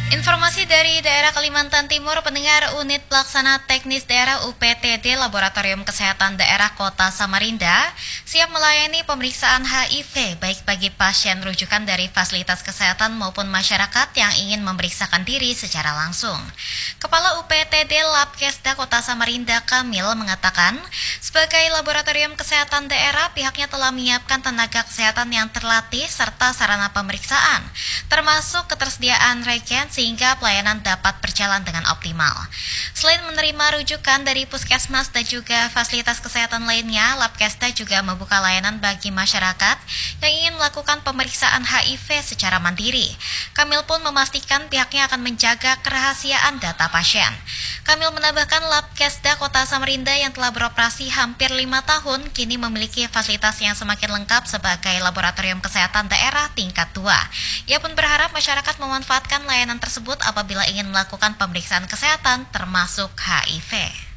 Informasi dari daerah Kalimantan Timur, pendengar unit pelaksana teknis daerah UPTD Laboratorium Kesehatan Daerah Kota Samarinda siap melayani pemeriksaan HIV baik bagi pasien rujukan dari fasilitas kesehatan maupun masyarakat yang ingin memeriksakan diri secara langsung. Kepala UPTD Labkesda Kota Samarinda Kamil mengatakan, sebagai laboratorium kesehatan daerah pihaknya telah menyiapkan tenaga kesehatan yang terlatih serta sarana pemeriksaan, termasuk ketersediaan regen sehingga pelayanan dapat berjalan dengan optimal. Selain menerima rujukan dari puskesmas dan juga fasilitas kesehatan lainnya, Labkesda juga membuka layanan bagi masyarakat yang ingin melakukan pemeriksaan HIV secara mandiri. Kamil pun memastikan pihaknya akan menjaga kerahasiaan data pasien. Kamil menambahkan Labkesda Kota Samarinda yang telah beroperasi hampir 5 tahun kini memiliki fasilitas yang semakin lengkap sebagai laboratorium kesehatan daerah tingkat 2. Ia pun berharap masyarakat memanfaatkan layanan tersebut apabila ingin melakukan pemeriksaan kesehatan termasuk HIV.